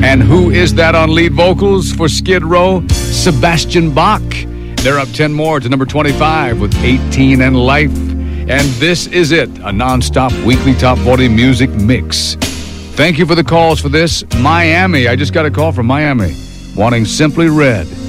And who is that on lead vocals for Skid Row? Sebastian Bach. They're up 10 more to number 25 with 18 and Life. And this is it, a non-stop weekly top 40 music mix. Thank you for the calls for this. Miami, I just got a call from Miami wanting Simply Red.